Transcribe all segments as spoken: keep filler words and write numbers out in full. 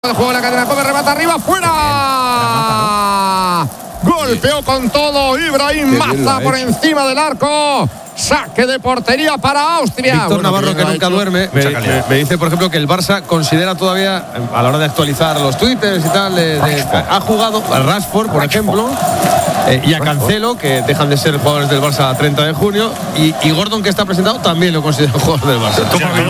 el juego de la cadena Cope, remata arriba, fuera. Golpeó con todo Ibrahim Maza por encima del arco. Saque de portería para Austria. Víctor bueno, Navarro, que nunca duerme, me, me, me dice, por ejemplo, que el Barça considera todavía, a la hora de actualizar los twitters y tal, de, de, ha jugado a Rashford, por ejemplo, eh, y a Cancelo, que dejan de ser jugadores del Barça a treinta de junio, y, y Gordon, que está presentado, también lo considera jugador del Barça.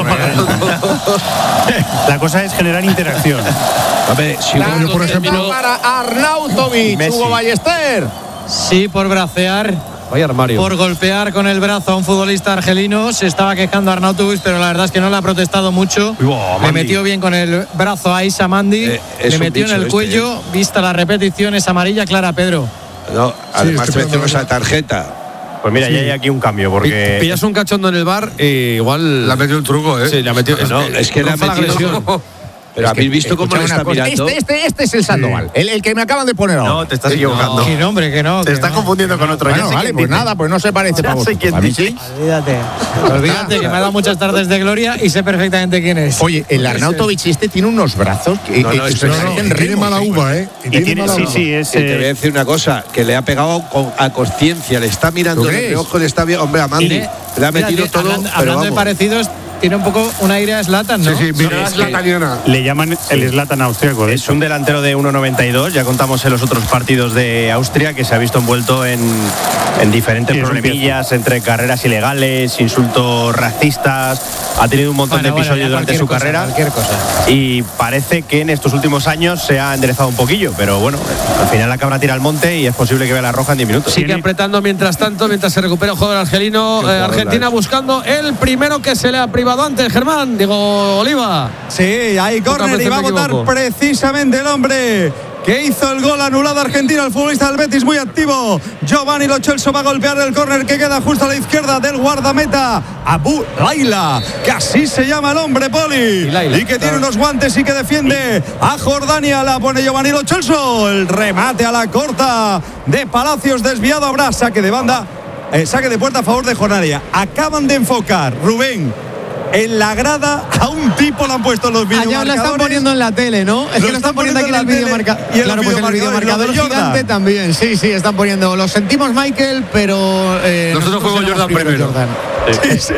La cosa es generar interacción. A ver, si yo, por ejemplo, para Arnautovic, Hugo Ballester. Sí, por bracear. Vaya armario. Por golpear con el brazo a un futbolista argelino. Se estaba quejando Arnautovic, pero la verdad es que no le ha protestado mucho. Oh, le metió bien con el brazo a Isa Mandi. Eh, le metió en el cuello. Este, eh. Vista la repetición, es amarilla clara, Pedro. No, además sí, mencionó esa tarjeta. Pues mira, sí. ya hay aquí un cambio, porque... Pillas un cachondo en el bar y igual... Le ha metido un truco, ¿eh? Sí, le ha metido... No, es, es que le ha metido... Pero es habéis visto cómo le está mirando. Este, este, este es el Sandoval, sí. el, el que me acaban de poner ahora. No, te estás equivocando. No, que hombre, que no. Te que estás no. confundiendo con otro. Bueno, ya vale, pues nada, pues no se parece para vosotros. Quién a mí sí. Olvídate. Olvídate, que me ha dado muchas tardes de gloria y sé perfectamente quién es. Oye, el Arnautovic este tiene unos brazos que, no, no, que es, no, no, no, tiene mala uva, ¿eh? Y tiene, tiene mala sí, uva. Sí, es, eh, te voy a decir una cosa, que le ha pegado con, a conciencia, le está mirando en el ojo, le está viendo. Hombre, a Mandi le ha metido mira, todo. Hablando, pero hablando vamos. de parecidos, tiene un poco un aire a Zlatan, ¿no? Sí, sí, mira, es Zlataniana. Le llaman el Zlatan austriaco. Es un delantero de uno noventa y dos. Ya contamos en los otros partidos de Austria que se ha visto envuelto en, en diferentes sí, problemillas entre carreras ilegales, insultos racistas. Ha tenido un montón bueno, de episodios bueno, durante su cosa, carrera. Cualquier cosa. Y parece que en estos últimos años se ha enderezado un poquillo. Pero bueno, al final la cabra tira al monte y es posible que vea la roja en diez minutos. Sigue apretando mientras tanto, mientras se recupera el jugador argelino. Eh, Argentina buscando el primero que se le ha privado antes, Germán, digo Oliva. Sí, hay córner y va a votar precisamente el hombre que hizo el gol anulado Argentina, el futbolista del Betis muy activo. Giovanni Lo Celso va a golpear el córner que queda justo a la izquierda del guardameta Abu Laila, que así se llama el hombre, Poli, y, y que tiene unos guantes y que defiende a Jordania. La pone Giovanni Lo Celso, el remate a la corta de Palacios desviado, habrá saque de banda, eh, saque de puerta a favor de Jordania. Acaban de enfocar, Rubén, en la grada a un tipo lo han puesto los videomarcadores. Allá lo están poniendo en la tele, ¿no? Es lo que lo están poniendo aquí en el videomarcador. Y el claro, pues el videomarcador gigante también. Sí, sí, están poniendo. Lo sentimos, Michael, pero... Eh, nosotros fuimos Jordan primero. Jordan. Sí, sí.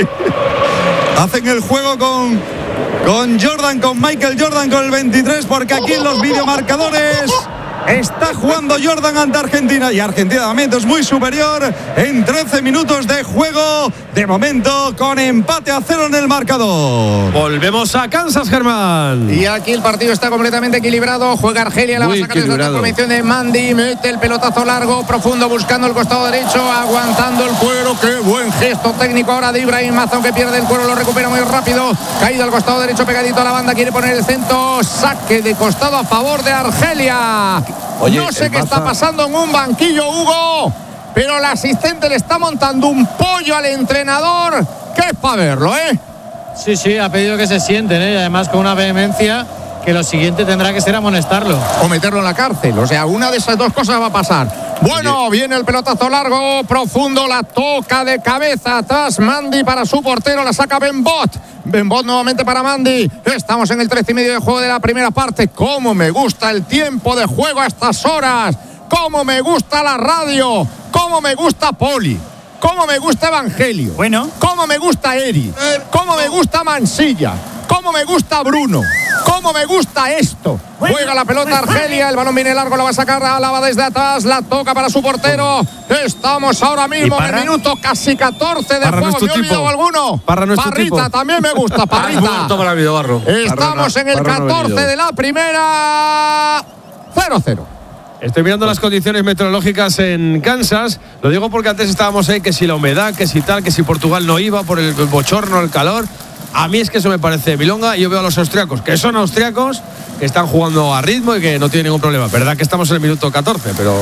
Hacen el juego con, con Jordan, con Michael Jordan, con el veintitrés, porque aquí en los videomarcadores... Está jugando Jordan ante Argentina y Argentina de momento es muy superior en trece minutos de juego. De momento con empate a cero en el marcador. Volvemos a Kansas, Germán. Y aquí el partido está completamente equilibrado. Juega Argelia, la va a sacar desde la comisión de Mandi. Mete el pelotazo largo, profundo, buscando el costado derecho, aguantando el cuero. Qué buen gesto técnico ahora de Ibrahim Maza, que pierde el cuero, lo recupera muy rápido. Caído al costado derecho, pegadito a la banda, quiere poner el centro. Saque de costado a favor de Argelia. Oye, no sé qué Maza... está pasando en un banquillo, Hugo, pero el asistente le está montando un pollo al entrenador, que es para verlo, ¿eh? Sí, sí, ha pedido que se sienten, ¿eh? Y además con una vehemencia que lo siguiente tendrá que ser amonestarlo. O meterlo en la cárcel, o sea, una de esas dos cosas va a pasar. Bueno, viene el pelotazo largo, profundo, la toca de cabeza atrás Mandi para su portero, la saca Benbot. Benbot nuevamente para Mandi. Estamos en el trece y medio de juego de la primera parte. Cómo me gusta el tiempo de juego a estas horas. Cómo me gusta la radio. Cómo me gusta Poli. Cómo me gusta Evangelio. Bueno. Cómo me gusta Eri. Cómo me gusta Mansilla. Cómo me gusta Bruno. Cómo me gusta esto. Bueno, juega la pelota Argelia, el balón viene largo, lo va a sacar, la va desde atrás, la toca para su portero. Estamos ahora mismo en el minuto casi catorce de Parra juego. No ¿Me he olvidado alguno? Parra no Parrita tipo. también me gusta, Parrita. Toma la Barro. Estamos en el catorce de la primera. cero cero. Estoy mirando las condiciones meteorológicas en Kansas. Lo digo porque antes estábamos ahí que si la humedad, que si tal, que si Portugal no iba por el bochorno, el calor. A mí es que eso me parece milonga. Y yo veo a los austriacos, que son austriacos, que están jugando a ritmo y que no tienen ningún problema. Verdad que estamos en el minuto catorce, pero...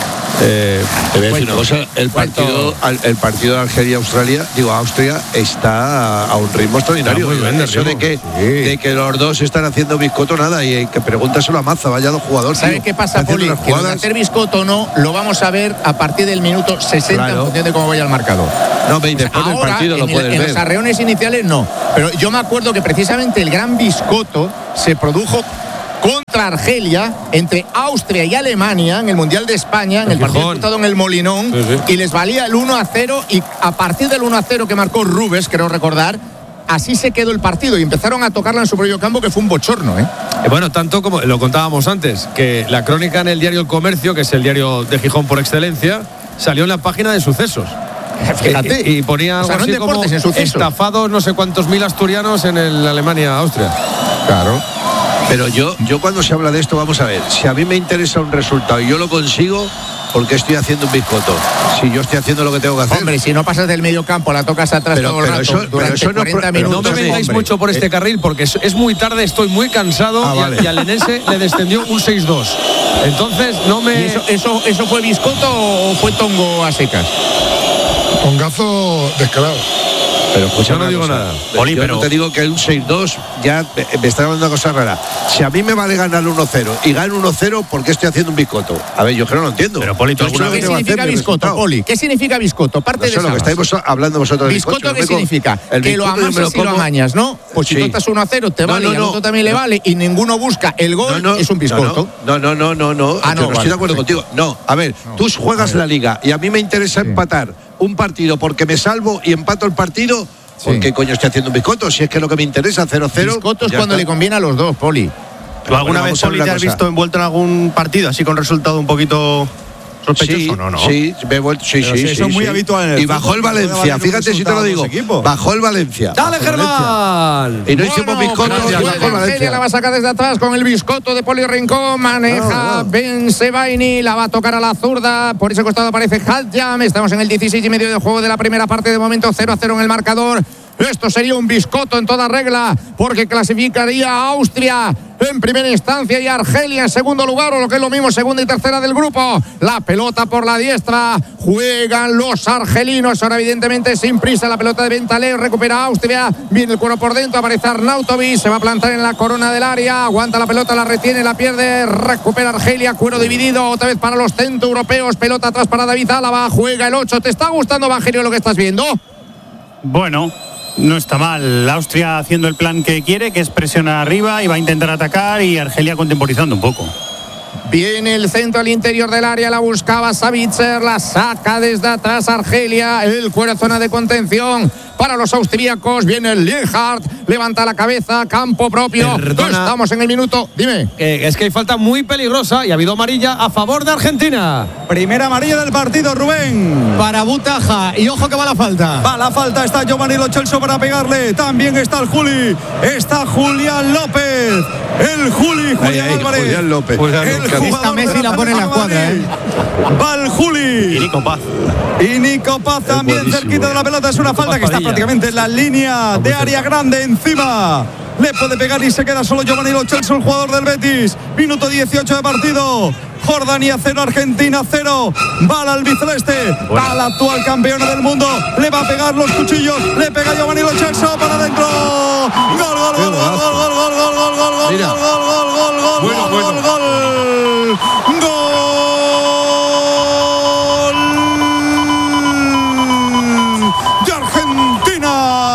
Eh, te voy a decir una cosa, el partido, el partido de Argelia-Australia, digo Austria, está a un ritmo extraordinario. Muy bien, eso de que, sí. de que los dos están haciendo biscoto, nada, y que pregúntaselo a Maza, vaya dos jugadores. ¿Sabes qué pasa, Poli? Que lo de hacer biscoto no, lo vamos a ver a partir del minuto sesenta, claro, en función de cómo vaya el marcador. No, y después ahora, del partido lo en, puedes en ver. En los arreones iniciales no, pero yo me acuerdo que precisamente el gran biscoto se produjo contra Argelia, entre Austria y Alemania, en el Mundial de España, en el, el partido disputado en el Molinón, sí, sí. y les valía el uno a cero, y a partir del uno a cero que marcó Rubens, creo recordar, así se quedó el partido y empezaron a tocarla en su propio campo, que fue un bochorno, ¿eh? Bueno, tanto como lo contábamos antes, que la crónica en el diario El Comercio, que es el diario de Gijón por excelencia, salió en la página de sucesos. Fíjate. Y, y ponía algo, o sea, así como estafados no sé cuántos mil asturianos en el Alemania-Austria. Claro. Pero yo, yo cuando se habla de esto, vamos a ver, si a mí me interesa un resultado y yo lo consigo, ¿por qué estoy haciendo un bizcocho? Si yo estoy haciendo lo que tengo que hacer. Hombre, si no pasas del medio campo, la tocas atrás pero, todo el pero rato, eso, durante eso no, cuarenta minutos. No me vengáis hombre. mucho por este carril, porque es, es muy tarde, estoy muy cansado, ah, vale. y, y al Enense le descendió un seis dos. Entonces, no me... ¿Y eso, eso, ¿Eso fue bizcocho o fue tongo a secas? Tongazo descarado. Pero escucha, yo no digo cosa. nada. Oli, yo pero... no te digo que un seis dos ya me está hablando una cosa rara. Si a mí me vale ganar uno cero y gano uno cero, ¿por qué estoy haciendo un bizcocho? A ver, yo creo que no lo entiendo. Pero Poli, ¿tú alguna vez ¿qué significa bizcocho, Poli? ¿Qué significa bizcocho? Parte no sé de lo que estáis vos, hablando vosotros. ¿Bizcocho qué significa? El que lo amasas y lo amañas, ¿no? Pues si sí. tú estás uno a cero, te vale, no, no, y al otro también sí. le vale, y ninguno busca el gol, no, no, es un bizcocho. No, no, no, no, no. Ah, no, yo no vale, estoy de acuerdo sí. contigo. No, a ver, no. tú juegas la liga y a mí me interesa sí. empatar un partido porque me salvo y empato el partido. ¿Por sí. qué coño estoy haciendo un bizcocho? Si es que lo que me interesa, cero cero. Bizcocho es cuando está. le conviene a los dos, Poli. ¿Tú alguna vez, Poli, te has visto envuelto en algún partido así con resultado un poquito sospechoso? Sí, no, no. sí, me he vuelto, sí, sí, sí, eso es muy sí. habitual en el Y bajó el Valencia, fíjate si te lo digo. Bajó el Valencia. ¡Dale, Germán! Y no hicimos bizcocho, y bajó el Valencia. La va a sacar desde atrás con el bizcocho de Poli Rincón. Maneja Ben Sebaini, la va a tocar a la zurda. Por ese costado aparece Hadjam. Estamos en el dieciséis y medio de juego de la primera parte. De momento cero a cero en el marcador. Esto sería un bizcocho en toda regla, porque clasificaría a Austria en primera instancia y Argelia en segundo lugar, o lo que es lo mismo, segunda y tercera del grupo. La pelota por la diestra, juegan los argelinos, ahora evidentemente sin prisa. La pelota de Bentaleb, recupera Austria, viene el cuero por dentro, aparece Arnautovic, se va a plantar en la corona del área, aguanta la pelota, la retiene, la pierde, recupera Argelia, cuero dividido, otra vez para los centroeuropeos, pelota atrás para David Álava, juega el ocho. ¿Te está gustando, Evangelio, lo que estás viendo? Bueno, no está mal. Austria haciendo el plan que quiere, que es presionar arriba y va a intentar atacar, y Argelia contemporizando un poco. Viene el centro al interior del área, la buscaba Savitzer, la saca desde atrás Argelia, el cuero zona de contención para los austríacos, viene el Lienhardt, levanta la cabeza, campo propio. Perdona, estamos en el minuto, dime. Eh, es que hay falta muy peligrosa y ha habido amarilla a favor de Argentina. Primera amarilla del partido, Rubén. Para Butaja, y ojo que va la falta. Va la falta, está Giovanni Lo Celso para pegarle, también está el Juli, está Julián López, el Juli, Julián ay, ay, Álvarez. Julián López. Julián el Esta Messi la pone en la cuadra, ¿eh? Va el Juli. Y Nico Paz. Y Nico Paz también cerquita de la pelota, es una falta que está prácticamente en la línea de área grande encima. Le puede pegar y se queda solo Giovanni Lo Celso, el jugador del Betis. Minuto dieciocho de partido. Jordania cero, Argentina cero. Va al albiceleste, va la actual campeona del mundo. Le va a pegar los cuchillos. Le pega Giovanni Lo Celso para adentro. Gol, gol, gol, gol, gol, gol, gol, gol, gol, gol, gol, gol, gol, gol, gol, bueno, bueno. gol, gol, gol. De Argentina.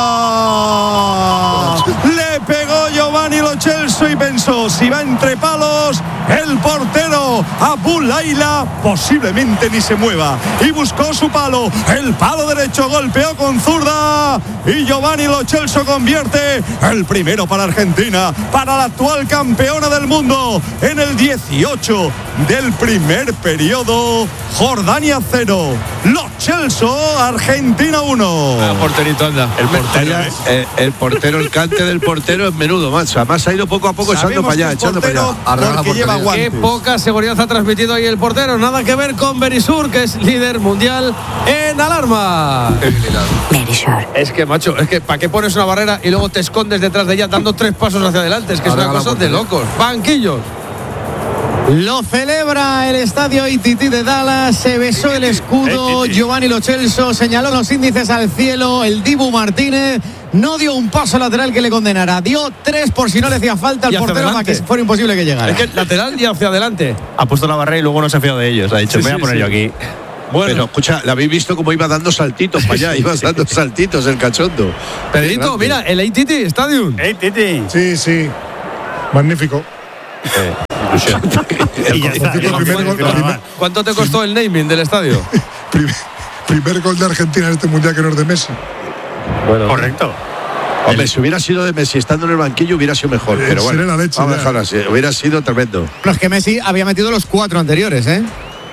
Le pegó Giovanni Lo Celso y pensó, si va entre palos, el portero Abu Laila posiblemente ni se mueva, y buscó su palo, el palo derecho, golpeó con zurda y Giovanni Lo Celso convierte el primero para Argentina, para la actual campeona del mundo, en el dieciocho del primer periodo. Jordania cero, Lo Celso, Argentina uno. Ah, porterito, anda. El portero, el, el portero, el cante del portero es menudo, macho. Además ha ido poco a poco echando para allá, echando para allá. Porque lleva guantes. Qué poca seguridad ha transmitido ahí el portero. Nada que ver con Berisur, que es líder mundial en alarma. Berisur. Es que, macho, es que ¿para qué pones una barrera y luego te escondes detrás de ella dando tres pasos hacia adelante? Es que ahora es una cosa de locos. Banquillos. Lo celebra el estadio I T T de Dallas, se besó el escudo, Giovanni Lo Celso señaló los índices al cielo, el Dibu Martínez no dio un paso lateral que le condenara, dio tres por si no le hacía falta al portero para que fuera imposible que llegara. Es que lateral y hacia adelante. Ha puesto la barrera y luego no se fió de ellos, ha dicho, sí, voy a poner sí, yo aquí. Bueno. Pero escucha, ¿la habéis visto cómo iba dando saltitos para allá? Iba dando saltitos el cachondo. Pedrito, mira, el I T T Stadium. I T T. Sí, sí. Magnífico. Eh, ilusión. Y ya está, ya Primer gol- primer- ¿Cuánto te costó el naming del estadio? primer, primer gol de Argentina en este mundial que no es de Messi. Bueno, Correcto. Hombre, si hubiera sido de Messi estando en el banquillo hubiera sido mejor. Eh, Pero bueno, seré la leche, vamos a ya. dejarlo así. Hubiera sido tremendo. Los que Messi había metido los cuatro anteriores, ¿eh?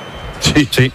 Sí, Sí.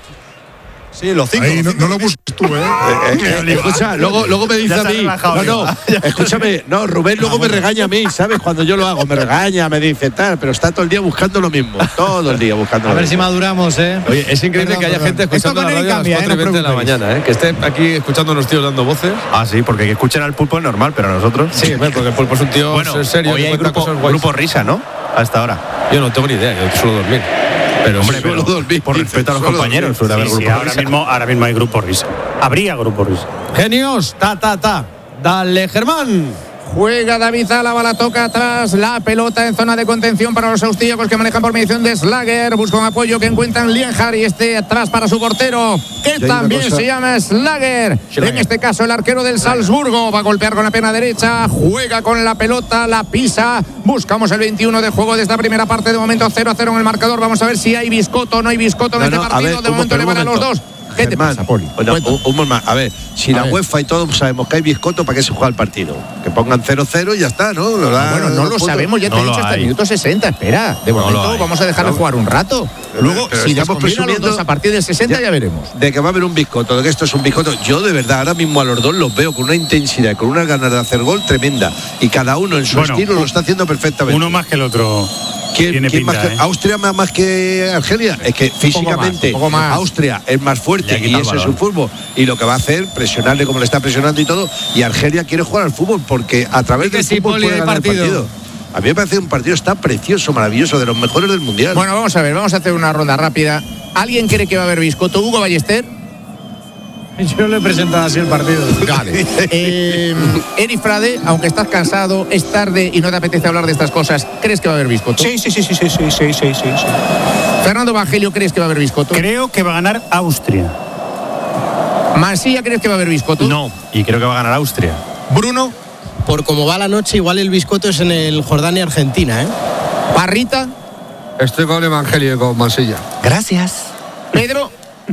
Sí, los cinco. Ahí los no, cinco. no lo busques tú, ¿eh? Eh, eh, escucha, luego, luego me dice Ya a se ha mí. relajado, No, no, ya. escúchame. No, Rubén luego me regaña a mí, ¿sabes? Cuando yo lo hago, me regaña, me dice tal, pero está todo el día buscando lo mismo. Todo el día buscando A lo ver si mismo. maduramos, ¿eh? Oye, es increíble Perdón, que haya perdón. gente Esto escuchando con la él radio a las cambia, ¿eh? cuatro y No veinte de la preocupéis. mañana, ¿eh? Que esté aquí escuchando a unos tíos dando voces. Ah, sí, porque que escuchen al pulpo es normal, pero a nosotros. Sí, bueno, porque el pulpo es un tío Bueno, serio. hoy que hay cuenta grupo, cosas guays. grupo risa, ¿no? Hasta ahora. Yo no tengo ni idea, yo suelo dormir. Pero, Hombre, suelo pero dormir, por dice, respeto a los suelo compañeros, dormir. suele haber Sí, sí, grupo ahora risa. mismo, ahora mismo hay grupo risa. Habría grupo risa. genios, ta, ta, ta. Dale, Germán. Juega David Álava, la toca atrás, la pelota en zona de contención para los austríacos que manejan por mediación de Slager. Busca un apoyo que encuentran Lienhard y este atrás para su portero, que una también cosa- se llama Slager. En este caso, el arquero del Salzburgo va a golpear con la pierna derecha, juega con la pelota, la pisa. Buscamos el veintiuno de juego de esta primera parte. De momento cero a cero en el marcador. Vamos a ver si hay biscoto o no hay biscoto en No, este no, a partido. ver, de un- momento pero le un van a los momento. dos. ¿Qué te Germán, pasa, Poli? bueno, Cuenta. un, un momento más. A ver, si A la ver. UEFA y todos sabemos que hay biscoto, ¿para qué se juega el partido? Que pongan cero cero y ya está, ¿no? Lo da- Bueno, no lo puntos. sabemos, ya te No he lo dicho hasta el hay. minuto sesenta. Espera, de No momento lo hay. vamos a dejarle No. jugar un rato. Luego, Pero si les estamos conviene a los presumiendo- dos a partir del sesenta, ya, veremos. De que va a haber un biscoto, de que esto es un biscoto. Yo de verdad ahora mismo a los dos los veo con una intensidad, con unas ganas de hacer gol tremenda. Y cada uno en su Bueno, estilo lo está haciendo perfectamente. Uno más que el otro. ¿Quién, Tiene quién pinta, más que- ¿eh? ¿Austria más, más que Argelia? Es que físicamente más, un poco más. Austria es más fuerte Le ha y quitado ese el es su balón. fútbol. Y lo que va a hacer, presionarle como le está presionando y todo. Y Argelia quiere jugar al fútbol porque a través que del sí, fútbol Poli, puede hay ganar el partido. partido. A mí me parece un partido está precioso, maravilloso, de los mejores del mundial. Bueno, vamos a ver, vamos a hacer una ronda rápida. ¿Alguien cree que va a haber biscoto? Hugo Ballester. Yo le he presentado así el partido. Vale. eh, Eri Frade, aunque estás cansado, es tarde y no te apetece hablar de estas cosas, ¿crees que va a haber biscoto? Sí, sí, sí, sí, sí, sí, sí, sí, sí. Fernando Evangelio, ¿crees que va a haber biscoto? Creo que va a ganar Austria. Mansilla, ¿crees que va a haber biscoto? No, y creo que va a ganar Austria. Bruno, Por cómo va la noche, igual el biscoto es en el Jordania-Argentina, ¿eh? Parrita, Estoy con Evangelio y con Mansilla. Gracias. Pedro.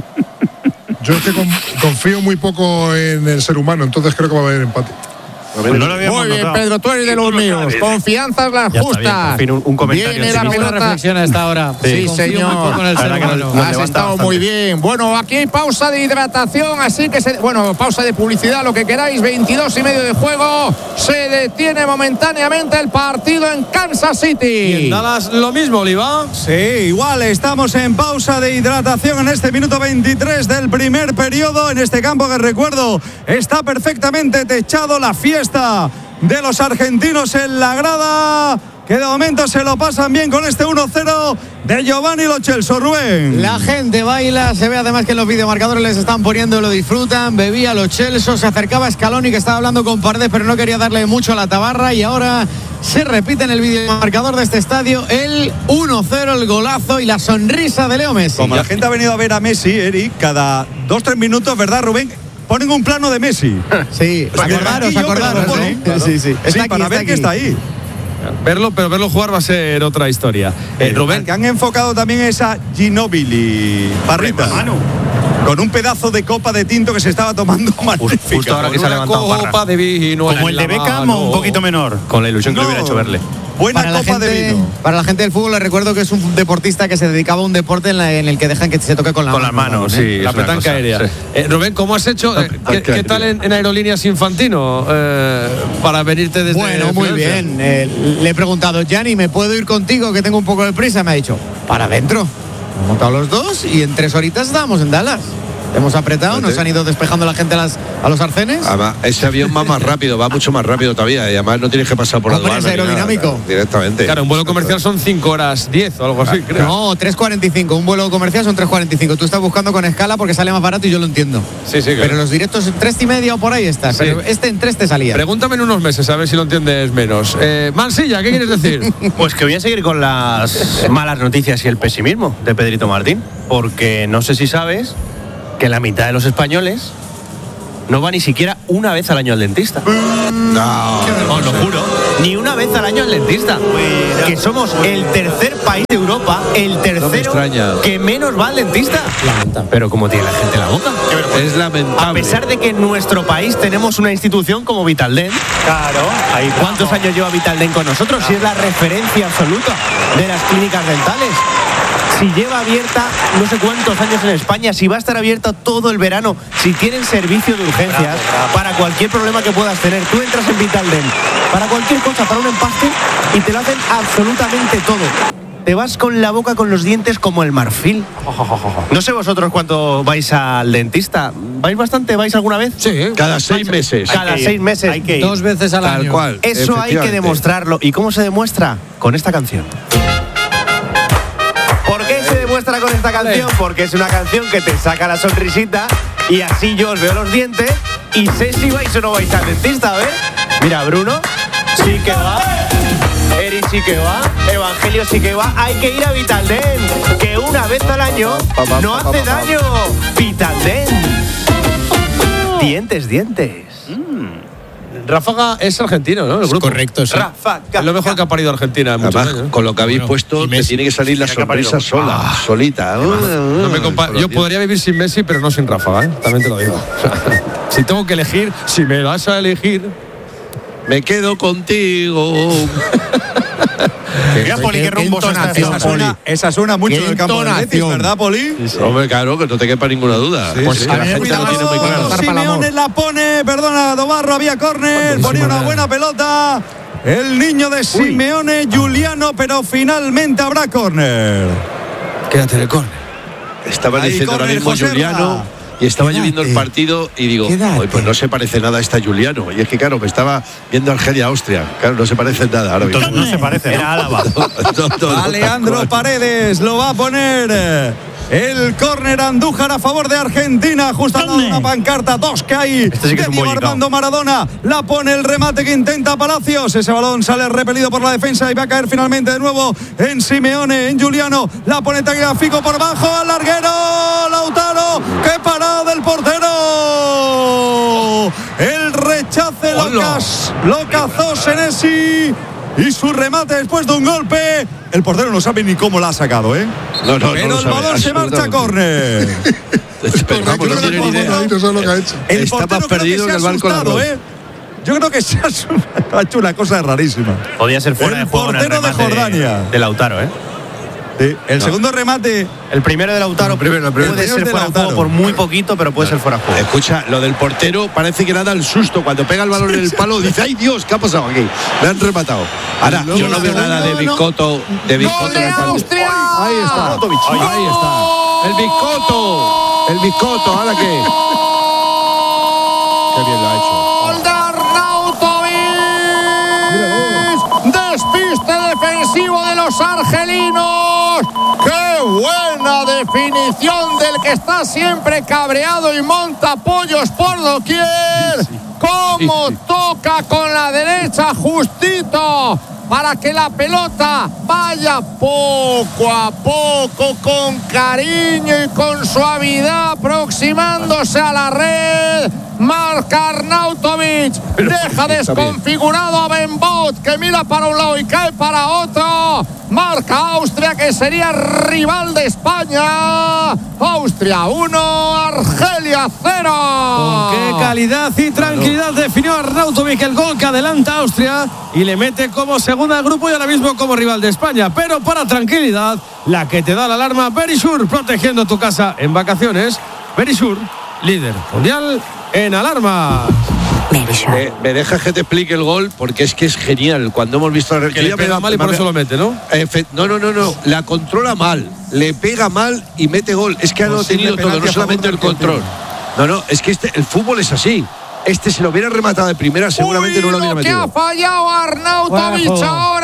Yo es que con- confío muy poco en el ser humano, entonces creo que va a haber empate. Pues no lo habíamos Muy bien, notado. Pedro, tú eres de los míos. Confianzas las Ya está bien, justas. por fin un- un comentario Viene la optimista. pelota. reflexión a esta hora. Sí, Confío señor. muy poco en el La ser verdad que humano. nos Has levanta estado bastante. muy bien. Bueno, aquí hay pausa de hidratación, así que se, bueno, pausa de publicidad, lo que queráis. veintidós y medio de juego. Se detiene momentáneamente el partido en Kansas Y City. en Dallas lo mismo, Oliva. Sí, igual estamos en pausa de hidratación en este minuto veintitrés del primer periodo en este campo que recuerdo está perfectamente techado. La fiesta de los argentinos en la grada, que de momento se lo pasan bien con este uno cero de Giovanni Lo Celso. Rubén. La gente baila, se ve además que en los videomarcadores les están poniendo, lo disfrutan. Bebía Lo Celso, se acercaba a Scaloni que estaba hablando con Pardés, pero no quería darle mucho a la tabarra. Y ahora se repite en el videomarcador de este estadio el uno cero, el golazo y la sonrisa de Leo Messi. Como la gente ha venido a ver a Messi, Eric, cada dos tres minutos, ¿verdad, Rubén? Ponen un plano de Messi. Sí, Para que acordaros, aquí yo, pero acordaros. lo ¿eh? ponen. Sí, sí. Está Sí, aquí, para ver aquí. que está ahí. Verlo, pero verlo jugar va a ser otra historia. Eh, El Rubén, que han enfocado también es a Ginóbili, Parrita, Manu. con un pedazo de copa de tinto que se estaba tomando magnífica. Justo ahora que se ha una levantado copa Parra. de vino Como en el la de Beckham mano. o un poquito menor. Con la ilusión que No. le hubiera hecho verle. Buena Para la, copa de gente, vino. para la gente del fútbol les recuerdo que es un deportista que se dedicaba a un deporte en, la- en el que dejan que se toque con la Con mano. las manos, ¿eh? sí. La es una petanca cosa, aérea. sí. Eh, Rubén, ¿cómo has hecho? Eh, ¿qué, Petanca qué tal aérea. en, en Aerolíneas Infantino eh, para venirte desde Bueno, muy Filadelfia? bien. Eh, le he preguntado, Gianni, ¿me puedo ir contigo que tengo un poco de prisa? Me ha dicho, para adentro. Hemos montado los dos y en tres horitas estábamos en Dallas. Hemos apretado, nos han ido despejando la gente a, las, a los arcenes. Además, ese avión va más rápido, va mucho más rápido todavía. Y además no tienes que pasar por la Hombre, es aduana ni nada, aerodinámico. claro, directamente. Claro, un vuelo comercial son cinco horas diez o algo así, creo. No, tres cuarenta y cinco. Un vuelo comercial son tres cuarenta y cinco. Tú estás buscando con escala porque sale más barato y yo lo entiendo. Sí, sí, claro. Pero los directos en tres y media o por ahí está. Sí. Pero este en tres te salía. Pregúntame en unos meses a ver si lo entiendes menos. Eh, Mansilla, ¿qué quieres decir? Pues que voy a seguir con las malas noticias y el pesimismo de Pedrito Martín, porque no sé si sabes que la mitad de los españoles no va ni siquiera una vez al año al dentista. No, os lo juro, ni una vez al año al dentista. Que somos el tercer país de Europa, el tercero no que menos va al dentista. Lamentable. Pero como tiene la gente la boca. Es lamentable. A pesar de que en nuestro país tenemos una institución como Vitaldent. Claro. Ahí ¿Cuántos años lleva Vitaldent con nosotros? Si es la referencia absoluta de las clínicas dentales. Si lleva abierta no sé cuántos años en España, si va a estar abierta todo el verano, si tienen servicio de urgencias, bravo, bravo. Para cualquier problema que puedas tener, tú entras en Vitaldent, para cualquier cosa, para un empaste, y te lo hacen absolutamente todo. Te vas con la boca, con los dientes como el marfil. No sé vosotros cuánto vais al dentista. ¿Vais bastante? ¿Vais alguna vez? Sí. Cada seis meses. Cada seis meses. Hay que ir. Dos veces al Tal año. Cual, eso hay que demostrarlo. ¿Y cómo se demuestra? Con esta canción. ¿Por qué se demuestra con esta canción? Porque es una canción que te saca la sonrisita y así yo os veo los dientes y sé si vais o no vais al dentista, a ver. Mira, Bruno, sí que va. Eri sí que va. Evangelio sí que va. Hay que ir a Vitaldent, que una vez al año no hace daño. Vitaldent. Dientes, dientes. Ráfaga es argentino, ¿no? El grupo. Correcto, sí. Ráfaga. Es lo mejor que ha parido Argentina en muchos Además, años. con lo que habéis Bueno, puesto, te tiene que salir la sonrisa sola, Ah. solita. No me compa- Yo podría vivir sin Messi, pero no sin Ráfaga, ¿eh? También te lo digo. O sea, si tengo que elegir, si me das a elegir, Me quedo contigo. Mira, Poli, qué rumbo se está Esa suena, esa suena mucho Qué del campo del Betis, entonación. ¿verdad, Poli? Hombre, claro, que no te quepa ninguna duda. Sí, pues sí. que la gente lo tiene muy claro. Simeone la pone, perdona, Dobarro, había córner, ponía una buena pelota. El niño de Simeone, Juliano, pero finalmente habrá córner. quédate en el córner. Estaba Ahí diciendo ahora corre mismo Joserra. Juliano y estaba Quédate. yo viendo el partido y digo, Quédate. "Oye, pues no se parece nada a esta Juliano". Y es que claro, me estaba viendo Argelia-Austria. Claro, no se parece en nada ahora mismo. Entonces no se parece. Era Álava. No, no, no, Alejandro tal cual. Paredes lo va a poner. El córner Andújar a favor de Argentina. Justo al lado de una pancarta. Dos que hay. Este sí que es de un Diego bollicao. Armando Maradona. La pone el remate que intenta Palacios. Ese balón sale repelido por la defensa y va a caer finalmente de nuevo en Simeone, en Juliano. La pone Tagliafico por bajo al larguero. Lautaro. ¡Qué parada del portero! El rechace lo, cas- lo cazó Senesi. Y su remate después de un golpe. El portero no sabe ni cómo la ha sacado, ¿eh? No, no, no Pero lo el sabe, balón se marcha a absolutamente. córner. Pero vamos, no tiene ni idea. No sabe lo que ha hecho. El Está portero más creo perdido que que se ha el barco de asustado, arroz. ¿eh? Yo creo que se ha, asu- ha hecho una cosa rarísima. Podía ser fuera El de juego en el portero de remate Jordania. de Lautaro, ¿eh? Sí, el segundo remate. El primero de Lautaro El primero, el primero. puede El ser de fuera de Lautaro. juego por muy poquito, pero puede ser fuera de juego. Escucha, lo del portero parece que le da el susto. Cuando pega el balón en el palo, dice, ¡ay Dios! ¿Qué ha pasado aquí? Me han rematado. Ahora, yo no veo nada de Biscotto. De Biscotto ¡Gol en de el partido. Austria! Ahí está. Ahí está. El Biscotto. El Biscotto. ¿Ahora qué? Qué bien lo ha hecho. ¡Gol de Arnautovic! ¡Despiste defensivo de los argelinos! ¡Qué buena definición del que está siempre cabreado y monta pollos por doquier! ¡Cómo toca con la derecha justito! Para que la pelota vaya poco a poco, con cariño y con suavidad, aproximándose a la red. Marca Arnautovic, deja desconfigurado a Ben Bout, que mira para un lado y cae para otro. Marca Austria, que sería rival de España. Austria uno, Argelia cero. Con qué calidad y tranquilidad definió Arnautovic el gol que adelanta a Austria y le mete como segunda al grupo y ahora mismo como rival de España. Pero para tranquilidad, la que te da la alarma, Verisure, protegiendo tu casa en vacaciones. Verisure, líder mundial en alarma. Eh, me dejas que te explique el gol porque es que es genial. Cuando hemos visto a Que le pega mal y por eso lo mete, ¿no? Efe- No, no, no, no. La controla mal. Le pega mal y mete gol. Es que ha Posible tenido todo, penalti no a solamente el favor de control. No, no, es que este, el fútbol es así. Este, si lo hubiera rematado de primera, seguramente Uy, no lo hubiera lo que ha metido. fallado Arnautovic Guapo. ahora.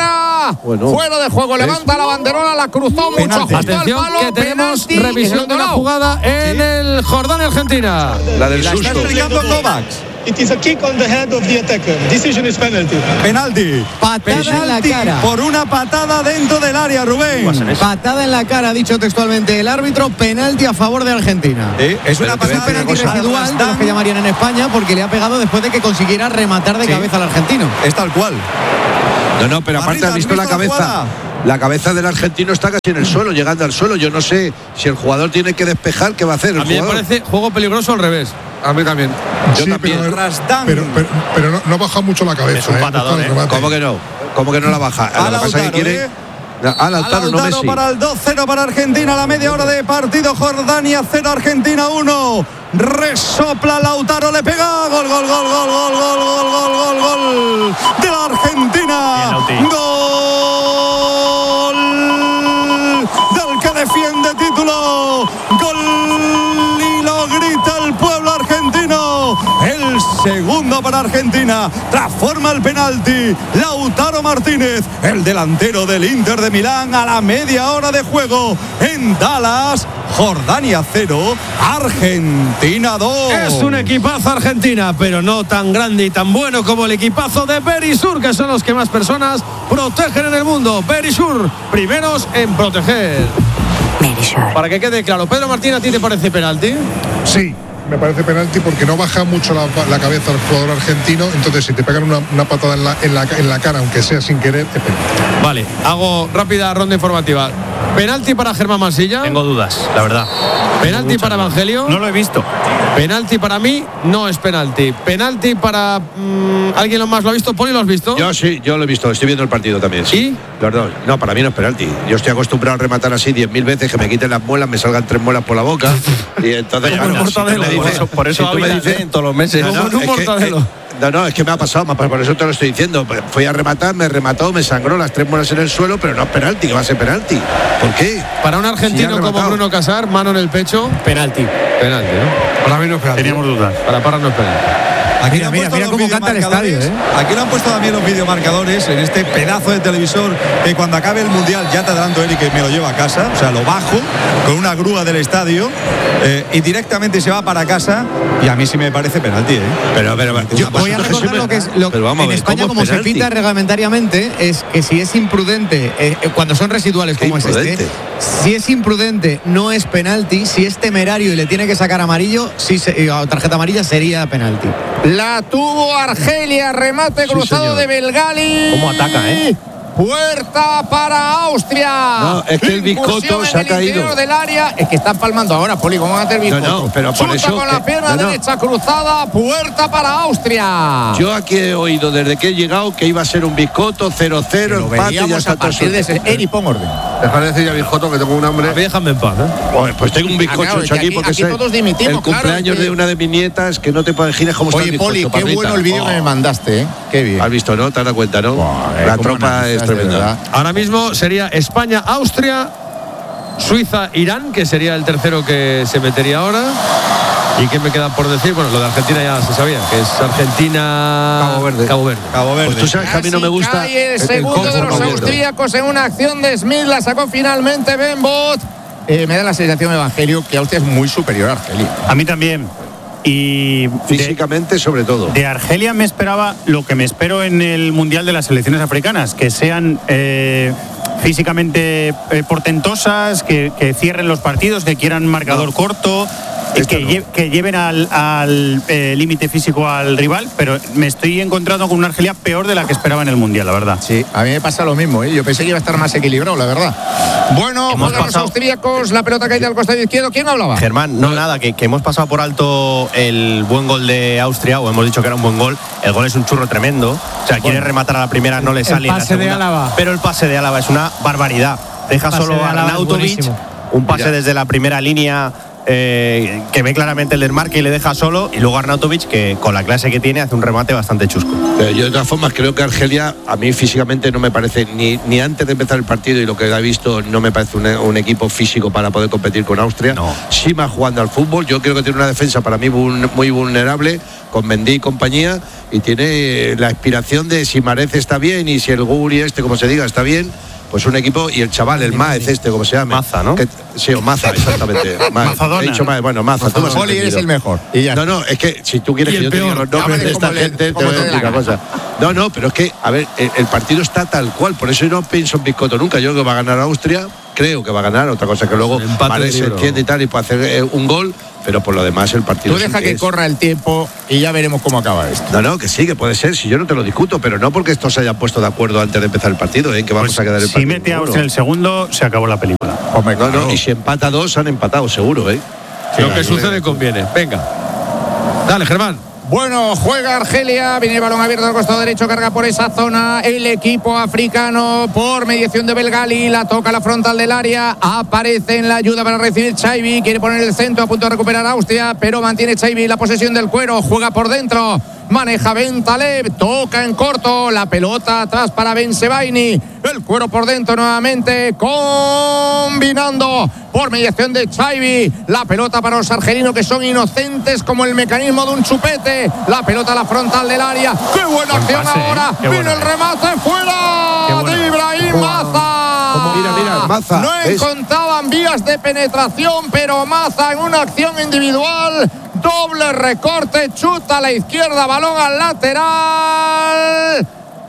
Bueno. Fuera de juego, levanta la banderola, la cruzó mucho. Atención, palo, que tenemos penalti, revisión de la jugada en ¿sí? el Jordania-Argentina. La del la susto. Está explicando Kovacs. It is a kick on the head of the attacker. Decision is penalty. Penalti. Patada penalti en la cara. Por una patada dentro del área, Rubén. Patada en la cara, ha dicho textualmente el árbitro. Penalti a favor de Argentina. ¿Sí? Es una patada penalti residual, de los que llamarían en España, porque le ha pegado después de que consiguiera rematar de sí. cabeza al argentino. Es tal cual. No, no, pero aparte has visto la cabeza. La cabeza del argentino está casi en el suelo, llegando al suelo. Yo no sé si el jugador tiene que despejar, ¿qué va a hacer el A mí jugador? me parece juego peligroso al revés. A mí también. Yo sí, también. Pero, pero, pero, pero no, no baja mucho la cabeza. Es un patadón, ¿eh? ¿Cómo que no? ¿Cómo que no la baja? A lo que pasa es que quiere... ¿eh? A Lautaro, no Messi. Para el dos cero para Argentina, la media hora de partido. Jordania cero, Argentina uno. Resopla Lautaro, le pega. Gol, gol, gol, gol, gol, gol, gol, gol, gol, gol de la Argentina. Gol del que defiende título. Gol y lo grita el pueblo argentino. El segundo para Argentina. Transforma el penalti. Lautaro Martínez, el delantero del Inter de Milán, a la media hora de juego en Dallas. Jordania cero, Argentina dos. Es un equipazo Argentina, pero no tan grande y tan bueno como el equipazo de Berisur, que son los que más personas protegen en el mundo. Berisur, primeros en proteger. Berisur. Para que quede claro, Pedro Martín, ¿a ti te parece penalti? Sí. Me parece penalti porque no baja mucho la, la cabeza al jugador argentino. Entonces, si te pegan una, una patada en la, en, la, en la cara, aunque sea sin querer, es penalti. Vale, hago rápida ronda informativa. ¿Penalti para Germán Mansilla? Tengo dudas, la verdad. ¿Penalti para Evangelio? No lo he visto. Penalti para mí, no es penalti. Penalti para... Mmm, ¿alguien más lo ha visto? ¿Poli lo has visto? Yo sí, yo lo he visto. Estoy viendo el partido también. ¿Sí? Los dos. No, para mí no es penalti. Yo estoy acostumbrado a rematar así diez mil veces, que me quiten las muelas, me salgan tres muelas por la boca. Y entonces... Como un mortadelo. Si dices, por eso si tú me dices en todos los meses. Como un mortadelo. No, no, es que me ha pasado, por eso te lo estoy diciendo. Fui a rematar, me remató, me sangró las tres muelas en el suelo, pero no es penalti, que va a ser penalti. ¿Por qué? Para un argentino si como Bruno Casar, mano en el pecho, penalti. Penalti, ¿no? Para mí no es penalti. Teníamos dudas. Para Parra no es penalti. Aquí mira, mira, mira cómo canta el estadio, ¿eh? Aquí lo han puesto también los videomarcadores en este pedazo de televisor que cuando acabe el Mundial, ya te adelanto, Eric, que me lo llevo a casa, o sea, lo bajo con una grúa del estadio eh, y directamente se va para casa, y a mí sí me parece penalti, ¿eh? Pero, pero, pero yo voy a recordar lo que es lo, pero vamos en ver, España, como se pita reglamentariamente, es que si es imprudente, eh, cuando son residuales como es este, si es imprudente no es penalti, si es temerario y le tiene que sacar amarillo, sí, se, o tarjeta amarilla, sería penalti. La tuvo Argelia, remate sí, cruzado señor. de Belgali. ¿Cómo ataca, eh? Puerta para Austria. No, es que el Biscotto se ha caído del área. Es que están palmando ahora, Poli, ¿cómo va a hacer Biscotto? No, no, pero por Chuta eso con que, la pierna no, no. derecha cruzada, puerta para Austria. Yo aquí he oído desde que he llegado que iba a ser un Biscotto cero cero, empate, ya está a partir de ese. Eri, pon orden. Deja de decir ya Biscotto que tengo un hambre. A mí déjame en paz, ¿eh? Pues, pues tengo un bizcocho ah, claro, aquí, aquí porque aquí todos dimitimos, el cumpleaños claro, de una de mis nietas, que no te imaginas cómo está el bizcocho. Oye, Poli, qué Pablita. bueno el vídeo oh. que me mandaste, ¿eh? Qué bien. Has visto, ¿no? Te has dado cuenta, ¿no? Wow, eh, la tropa es tremenda. Ahora mismo sería España, Austria, Suiza, Irán, que sería el tercero que se metería ahora. ¿Y qué me queda por decir? Bueno, lo de Argentina ya se sabía, que es Argentina... Cabo Verde. Cabo Verde. Cabo Verde. Pues tú sabes que a mí no me gusta... Cae el segundo el de los austríacos en una acción de Smith, la sacó finalmente Ben Bot. Eh, me da la sensación, Evangelio, que Austria es muy superior a Argelia. A mí también. Y físicamente, de, sobre todo. De Argelia me esperaba lo que me espero en el Mundial de las selecciones africanas, que sean eh, físicamente eh, portentosas, que, que cierren los partidos, que quieran marcador no. corto. Que, no. lle que lleven al, al eh, límite físico al rival, pero me estoy encontrando con una Argelia peor de la que esperaba en el Mundial, la verdad. Sí, a mí me pasa lo mismo, ¿eh? Yo pensé que iba a estar más equilibrado, la verdad. Bueno, juegan los austríacos, la pelota cae al costado izquierdo. ¿Quién hablaba? Germán, no, nada, que, que hemos pasado por alto el buen gol de Austria, o hemos dicho que era un buen gol. El gol es un churro tremendo. O sea, bueno, quiere rematar a la primera, no le sale. El pase en la segunda, de Álava. Pero el pase de Álava es una barbaridad. Deja solo a Arnautovic, un pase Mira. desde la primera línea. eh, que ve claramente el desmarque y le deja solo, y luego Arnautovic, que con la clase que tiene hace un remate bastante chusco. Pero yo de todas formas creo que Argelia a mí físicamente no me parece, ni, ni antes de empezar el partido y lo que he visto, no me parece un, un equipo físico para poder competir con Austria. No. Sí más jugando al fútbol, yo creo que tiene una defensa para mí muy vulnerable con Mendy y compañía, y tiene la aspiración de si Mahrez está bien y si el Guri este, como se diga, está bien, pues un equipo, y el chaval, el Maez este, como se llama. Maza, ¿no? Que, sí, o Maza, exactamente. Mazadona. He dicho Maez, bueno, Maza. Tú Poli, eres el mejor. Y ya no, no, es que si tú quieres que yo te diga los nombres de esta gente, te voy a decir una cosa. No, no, pero es que, a ver, el, el partido está tal cual, por eso yo no pienso en Biscotto nunca. Yo creo que va a ganar Austria, creo que va a ganar, otra cosa que luego Mahrez se entiende y tal, y puede hacer eh, un gol, pero por lo demás el partido. Tú deja sí que, que es. corra el tiempo y ya veremos cómo acaba esto. No, no, que sí, que puede ser, si yo no te lo discuto, pero no porque estos se hayan puesto de acuerdo antes de empezar el partido, ¿eh? Que vamos Pues a quedar el si partido. mete a Austria el segundo, se acabó la película. Hombre, no, no, y si empata dos, han empatado, seguro, ¿eh? Sí, lo que sucede conviene. Venga. Dale, Germán. Bueno, juega Argelia, viene el balón abierto al costado derecho, carga por esa zona el equipo africano por mediación de Belgali, la toca a la frontal del área, aparece en la ayuda para recibir Chaibi, quiere poner el centro, a punto de recuperar Austria, pero mantiene Chaibi la posesión del cuero, juega por dentro, maneja Ben Taleb, toca en corto, la pelota atrás para Ben Sebaini, el cuero por dentro nuevamente, combinando por mediación de Chaibi, la pelota para los argelinos que son inocentes como el mecanismo de un chupete, la pelota a la frontal del área, qué buena Buen acción pase, ahora, ¿eh? viene el remate fuera de Ibrahim Maza. Como mira, mira, Maza. No ¿ves? encontraban vías de penetración, pero Maza en una acción individual, doble recorte, chuta a la izquierda, balón al lateral.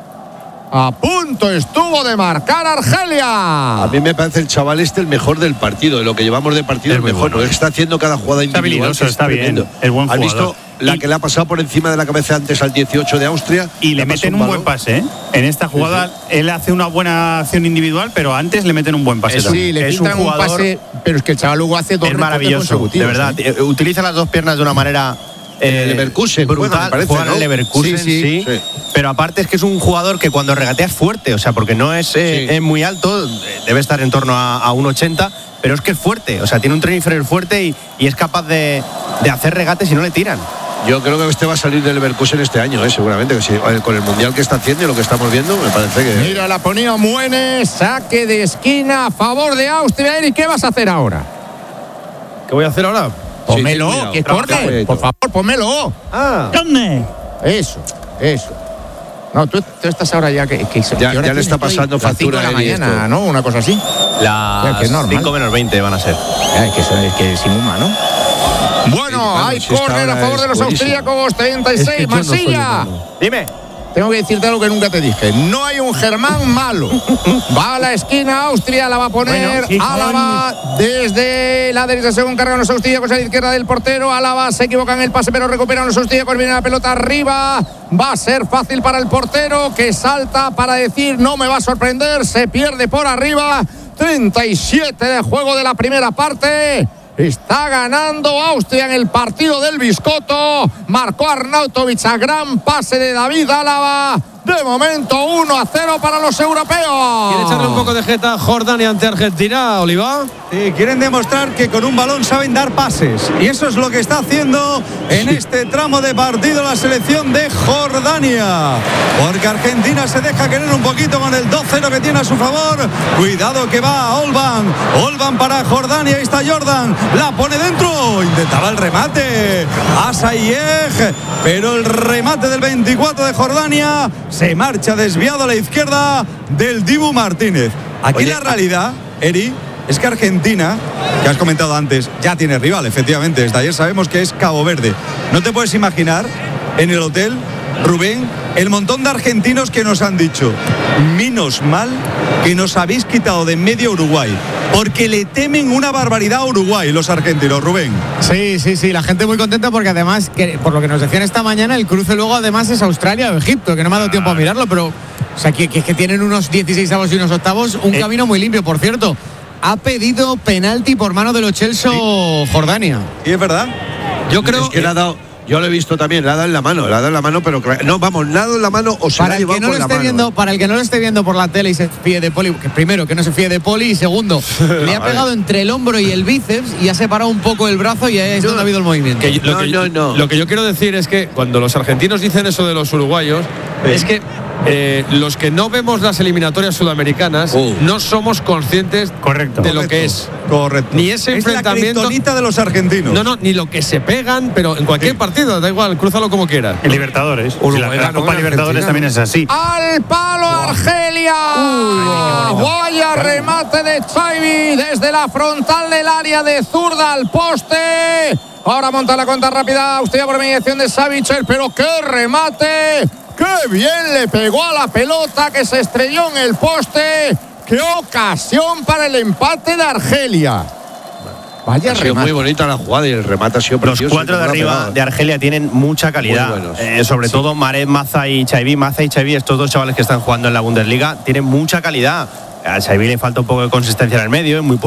A punto estuvo de marcar Argelia. A mí me parece el chaval este el mejor del partido, de lo que llevamos de partido, Es el muy mejor, bueno. porque está haciendo cada jugada Está individual. habilidoso, que es está bien, tremendo. es buen ¿Has jugador. visto la Y- que le ha pasado por encima de la cabeza antes al dieciocho de Austria? Y le ha pasado meten un buen balón. pase, ¿eh? En esta jugada Sí, él hace una buena acción individual, pero antes le meten un buen pase. Es también. Sí, le es filtran un un, jugador- pase, pero es que el chaval luego hace dos Es recortes maravilloso, de consecutivos, verdad. ¿eh? Eh, Utiliza las dos piernas de una manera Eh, Leverkusen, brutal. juega, me parece, Juega en ¿no? el Leverkusen, Sí, sí, sí, sí. Pero aparte es que es un jugador que cuando regatea es fuerte, o sea, porque no es, eh, Sí. es muy alto, eh, debe estar en torno a, a uno ochenta, pero es que es fuerte, o sea, tiene un tren inferior fuerte y, y es capaz de, de hacer regates y no le tiran. Yo creo que este va a salir del Leverkusen este año, ¿eh? Seguramente, que sí, eh, con el mundial que está haciendo y lo que estamos viendo, me parece que. Mira, la ponía Muenes, saque de esquina a favor de Austria. Eric, ¿qué vas a hacer ahora? ¿Qué voy a hacer ahora? Pómelo, cuidado. que Trabaja, corre, cuidado. por favor, pómelo. Ah. Eso, eso. No, tú, tú estás ahora ya que, que Ya- ¿qué hora ya le tienes está tú ahí? pasando Las cinco factura de la a él y mañana, esto. ¿no? Una cosa así. Ya, Las que es normal. cinco menos veinte van a ser. Ya, es que eso es que es inhumano. Bueno, claro, hay si esta córner a hora favor de es los buenísimo. austríacos, treinta y Es que seis, yo no soy Marsella. humano. Dime. Tengo que decirte algo que nunca te dije. No hay un Germán malo. Va a la esquina, Austria la va a poner. Bueno, sí, Álava desde la derecha según cargan los austríacos a la izquierda del portero. Álava se equivoca en el pase, pero recuperan los austríacos. Viene la pelota arriba. Va a ser fácil para el portero que salta para decir no me va a sorprender. Se pierde por arriba. treinta y siete de juego de la primera parte. Está ganando Austria en el partido del Biscotto. Marcó Arnautovic a gran pase de David Álava. De momento uno a cero para los europeos. ¿Quiere echarle un poco de jeta a Jordania ante Argentina, Oliva? Sí, quieren demostrar que con un balón saben dar pases. Y eso es lo que está haciendo en este tramo de partido la selección de Jordania. Porque Argentina se deja querer un poquito con el dos cero que tiene a su favor. Cuidado que va a Olban. Olban para Jordania. Ahí está Jordan. La pone dentro. Intentaba el remate. Asayeg. Pero el remate del veinticuatro de Jordania se marcha desviado a la izquierda del Dibu Martínez. Aquí Oye, la realidad, Eri, es que Argentina, que has comentado antes, ya tiene rival, efectivamente. Desde ayer sabemos que es Cabo Verde. No te puedes imaginar en el hotel, Rubén, el montón de argentinos que nos han dicho, menos mal que nos habéis quitado de en medio Uruguay, porque le temen una barbaridad a Uruguay los argentinos, Rubén. Sí, sí, sí, la gente muy contenta porque además, que, por lo que nos decían esta mañana, el cruce luego además es Australia o Egipto, que no me ha dado tiempo a mirarlo, pero o sea, que, que, que tienen unos dieciséis avos y unos octavos, un Eh. camino muy limpio, por cierto. Ha pedido penalti por mano de Lo Celso Jordania. ¿Y es verdad? Yo creo Es que le ha dado. Yo lo he visto también, le ha dado en la mano, le ha dado en la mano, pero no, vamos, le ha dado en la mano o se para la ha el llevado que no con lo la esté mano. viendo, para el que no lo esté viendo por la tele y se fíe de Poli, que primero que no se fíe de Poli y segundo, le ha pegado entre el hombro y el bíceps y ha separado un poco el brazo y ahí es No, donde ha habido el movimiento. Que yo- lo, No, que, no, no. lo que yo quiero decir es que cuando los argentinos dicen eso de los uruguayos, es que eh, los que no vemos las eliminatorias sudamericanas Uh. no somos conscientes Correcto. de lo que es. Correcto. Ni ese es la enfrentamiento- kriptonita de los argentinos. No, no, ni lo que se pegan, pero en cualquier partido, da igual, crúzalo como quieras. En Libertadores. Uruguay la, la ganó Copa en Libertadores Argentina, también es así. Al palo Argelia. Vaya remate de Xavi desde la frontal del área de zurda al poste. Ahora monta la cuenta rápida Austria por mediación de Savic, pero qué remate. Qué bien le pegó a la pelota que se estrelló en el poste. Qué ocasión para el empate de Argelia. Vaya Ha sido remate. muy bonita la jugada y el remate ha sido Los precioso. cuatro de y cómo la ha arriba pegado. de Argelia tienen mucha calidad. Muy buenos. Eh, sobre todo Maré, Maza y Xavi. Maza y Xavi, estos dos chavales que están jugando en la Bundesliga, tienen mucha calidad. A Xavi le falta un poco de consistencia en el medio, es muy